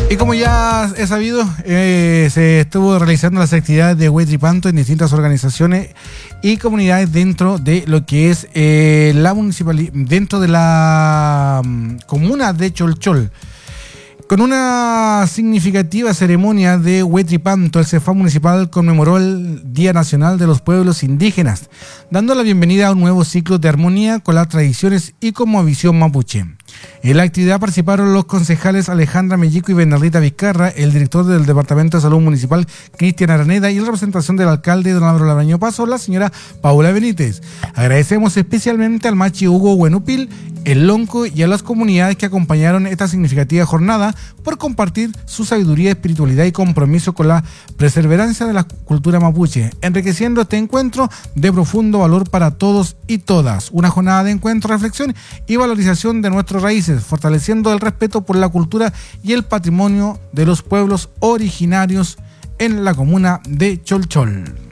Y como ya he sabido, se estuvo realizando las actividades de Huaychipanto en distintas organizaciones y comunidades dentro de lo que es la municipalidad, dentro de la comuna de Cholchol. Con una significativa ceremonia de Huaychipanto, el CEFAM municipal conmemoró el Día Nacional de los Pueblos Indígenas, dando la bienvenida a un nuevo ciclo de armonía con las tradiciones y cosmovisión mapuche. En la actividad participaron los concejales Alejandra Mellico y Bernardita Vizcarra, el director del Departamento de Salud Municipal, Cristian Araneda, y en representación del alcalde Don Álvaro Labraño Paso, la señora Paula Benítez. Agradecemos especialmente al machi Hugo Huenupil, el Lonco y a las comunidades que acompañaron esta significativa jornada por compartir su sabiduría, espiritualidad y compromiso con la perseverancia de la cultura mapuche, enriqueciendo este encuentro de profundo valor para todos y todas. Una jornada de encuentro, reflexión y valorización de nuestras raíces, fortaleciendo el respeto por la cultura y el patrimonio de los pueblos originarios en la comuna de Cholchol.